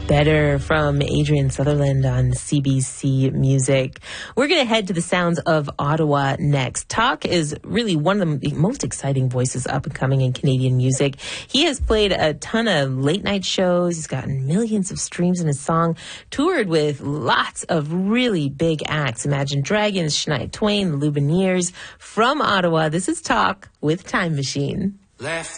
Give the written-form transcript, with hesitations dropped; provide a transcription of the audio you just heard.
Better from Adrian Sutherland on CBC Music. We're going to head to the sounds of Ottawa next. Talk is really one of the most exciting voices up and coming in Canadian music. He has played a ton of late night shows. He's gotten millions of streams in his song, toured with lots of really big acts. Imagine Dragons, Shania Twain, the Lumineers. From Ottawa, this is Talk with Time Machine. Left